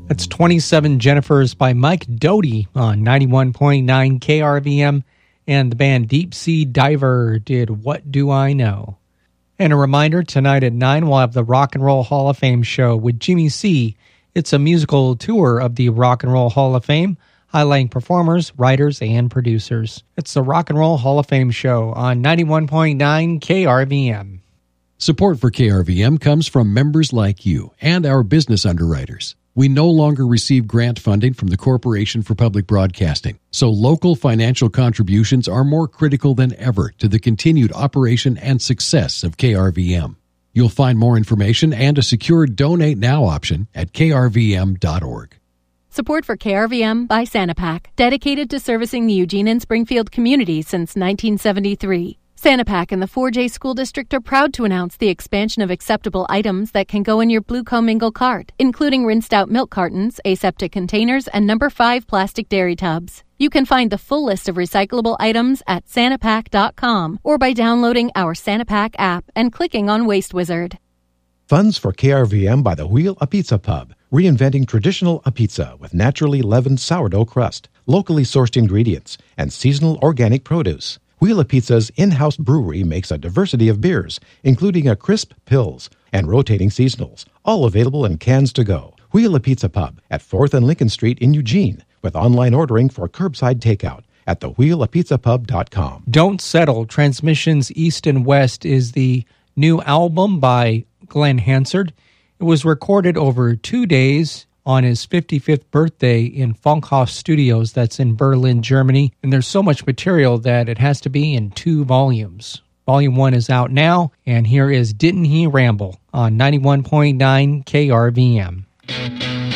That's 27 Jennifers by Mike Doty on 91.9 KRVM, and the band Deep Sea Diver did What Do I Know? And a reminder, tonight at 9 we'll have the Rock and Roll Hall of Fame show with Jimmy C. It's a musical tour of the Rock and Roll Hall of Fame, highlighting performers, writers, and producers. It's the Rock and Roll Hall of Fame show on 91.9 KRVM. Support for KRVM comes from members like you and our business underwriters. We no longer receive grant funding from the Corporation for Public Broadcasting, so local financial contributions are more critical than ever to the continued operation and success of KRVM. You'll find more information and a secure Donate Now option at krvm.org. Support for KRVM by Sanapak, dedicated to servicing the Eugene and Springfield community since 1973. Sanapak and the 4J School District are proud to announce the expansion of acceptable items that can go in your Blue Commingle cart, including rinsed out milk cartons, aseptic containers, and number 5 plastic dairy tubs. You can find the full list of recyclable items at Sanapak.com or by downloading our Sanapak app and clicking on Waste Wizard. Funds for KRVM by the Wheel a Pizza Pub, reinventing traditional a pizza with naturally leavened sourdough crust, locally sourced ingredients, and seasonal organic produce. Wheel a Pizza's in-house brewery makes a diversity of beers, including a crisp Pils and rotating seasonals, all available in cans to go. Wheel a Pizza Pub at 4th and Lincoln Street in Eugene, with online ordering for curbside takeout at thewheelapizzapub.com. Don't Settle, Transmissions East and West is the new album by Glenn Hansard. It was recorded over 2 days on his 55th birthday in Funkhoff Studios, that's in Berlin, Germany. And there's so much material that it has to be in 2 volumes. Volume 1 is out now, and here is Didn't He Ramble on 91.9 KRVM.